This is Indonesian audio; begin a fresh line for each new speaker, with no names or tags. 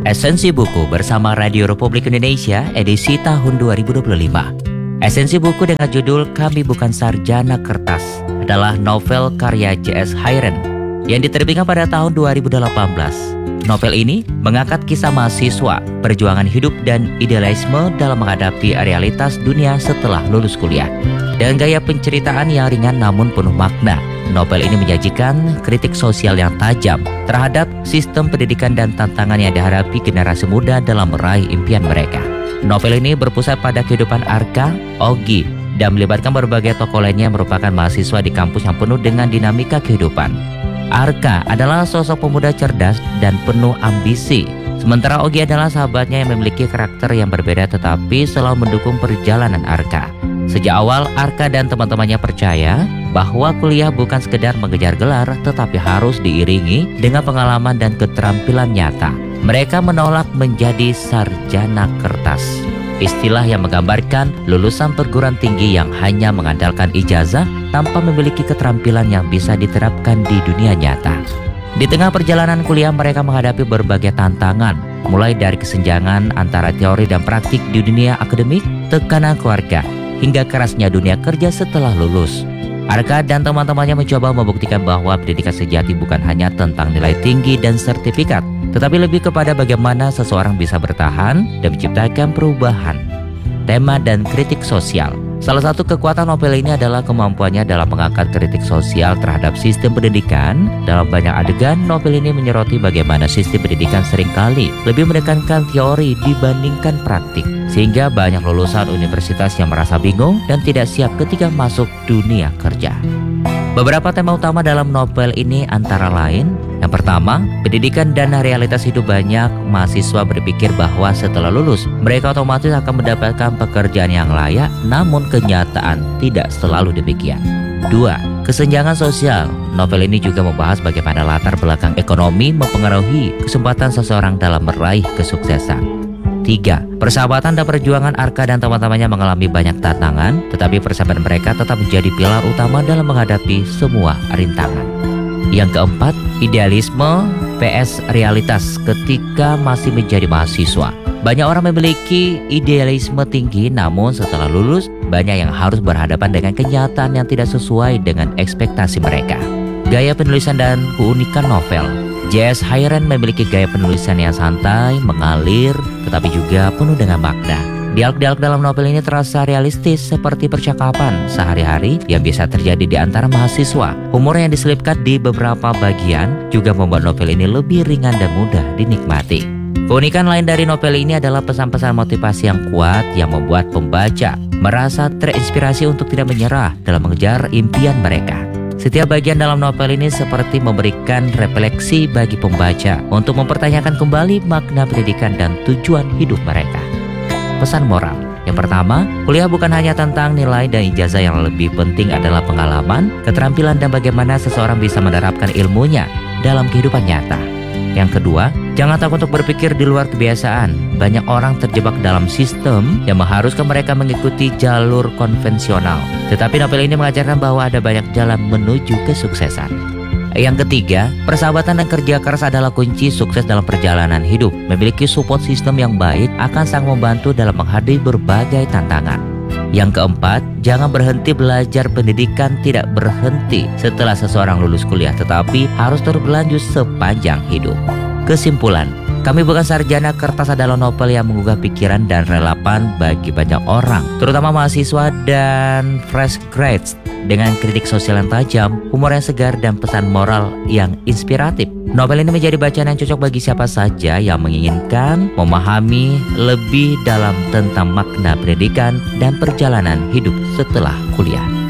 Esensi Buku bersama Radio Republik Indonesia edisi tahun 2025. Esensi buku dengan judul Kami Bukan Sarjana Kertas adalah novel karya J.S. Hayren yang diterbitkan pada tahun 2018. Novel ini mengangkat kisah mahasiswa, perjuangan hidup dan idealisme dalam menghadapi realitas dunia setelah lulus kuliah. Dengan gaya penceritaan yang ringan namun penuh makna, novel ini menyajikan kritik sosial yang tajam terhadap sistem pendidikan dan tantangan yang dihadapi generasi muda dalam meraih impian mereka. Novel ini berpusat pada kehidupan Arka, Ogi, dan melibatkan berbagai tokoh lainnya yang merupakan mahasiswa di kampus yang penuh dengan dinamika kehidupan. Arka adalah sosok pemuda cerdas dan penuh ambisi, sementara Ogi adalah sahabatnya yang memiliki karakter yang berbeda tetapi selalu mendukung perjalanan Arka. Sejak awal, Arka dan teman-temannya percaya bahwa kuliah bukan sekedar mengejar gelar, tetapi harus diiringi dengan pengalaman dan keterampilan nyata. Mereka menolak menjadi sarjana kertas, istilah yang menggambarkan lulusan perguruan tinggi yang hanya mengandalkan ijazah tanpa memiliki keterampilan yang bisa diterapkan di dunia nyata. Di tengah perjalanan kuliah, mereka menghadapi berbagai tantangan, mulai dari kesenjangan antara teori dan praktik di dunia akademik, tekanan keluarga, hingga kerasnya dunia kerja setelah lulus. Arka dan teman-temannya mencoba membuktikan bahwa pendidikan sejati bukan hanya tentang nilai tinggi dan sertifikat, tetapi lebih kepada bagaimana seseorang bisa bertahan dan menciptakan perubahan. Tema dan kritik sosial. Salah satu kekuatan novel ini adalah kemampuannya dalam mengangkat kritik sosial terhadap sistem pendidikan. Dalam banyak adegan, novel ini menyoroti bagaimana sistem pendidikan seringkali lebih menekankan teori dibandingkan praktik, sehingga banyak lulusan universitas yang merasa bingung dan tidak siap ketika masuk dunia kerja. Beberapa tema utama dalam novel ini antara lain, yang pertama, pendidikan dan realitas hidup. Banyak mahasiswa berpikir bahwa setelah lulus, mereka otomatis akan mendapatkan pekerjaan yang layak, namun kenyataan tidak selalu demikian. 2. Kesenjangan sosial. Novel ini juga membahas bagaimana latar belakang ekonomi mempengaruhi kesempatan seseorang dalam meraih kesuksesan. 3. Persahabatan dan perjuangan. Arka dan teman-temannya mengalami banyak tantangan, tetapi persahabatan mereka tetap menjadi pilar utama dalam menghadapi semua rintangan. Yang keempat, idealisme vs realitas ketika masih menjadi mahasiswa. Banyak orang memiliki idealisme tinggi, namun setelah lulus, banyak yang harus berhadapan dengan kenyataan yang tidak sesuai dengan ekspektasi mereka. Gaya penulisan dan keunikan novel. J.S. Hayren memiliki gaya penulisan yang santai, mengalir, tetapi juga penuh dengan makna. Dialog-dialog dalam novel ini terasa realistis seperti percakapan sehari-hari yang biasa terjadi di antara mahasiswa. Humor yang diselipkan di beberapa bagian juga membuat novel ini lebih ringan dan mudah dinikmati. Keunikan lain dari novel ini adalah pesan-pesan motivasi yang kuat yang membuat pembaca merasa terinspirasi untuk tidak menyerah dalam mengejar impian mereka. Setiap bagian dalam novel ini seperti memberikan refleksi bagi pembaca untuk mempertanyakan kembali makna pendidikan dan tujuan hidup mereka. Pesan moral. Yang pertama, kuliah bukan hanya tentang nilai dan ijazah, yang lebih penting adalah pengalaman, keterampilan, dan bagaimana seseorang bisa menerapkan ilmunya dalam kehidupan nyata. Yang kedua, jangan takut untuk berpikir di luar kebiasaan. Banyak orang terjebak dalam sistem yang mengharuskan mereka mengikuti jalur konvensional. Tetapi novel ini mengajarkan bahwa ada banyak jalan menuju kesuksesan. Yang ketiga, persahabatan dan kerja keras adalah kunci sukses dalam perjalanan hidup. Memiliki support system yang baik akan sangat membantu dalam menghadapi berbagai tantangan. Yang keempat, jangan berhenti belajar. Pendidikan tidak berhenti setelah seseorang lulus kuliah, tetapi harus terus berlanjut sepanjang hidup. Kesimpulan, Kami Bukan Sarjana Kertas adalah novel yang menggugah pikiran dan relevan bagi banyak orang, terutama mahasiswa dan fresh grads, dengan kritik sosial yang tajam, humor yang segar, dan pesan moral yang inspiratif. Novel ini menjadi bacaan yang cocok bagi siapa saja yang menginginkan memahami lebih dalam tentang makna pendidikan dan perjalanan hidup setelah kuliah.